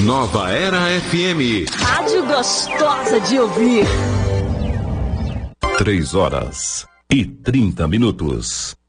Nova Era FM. Rádio gostosa de ouvir. 3h30.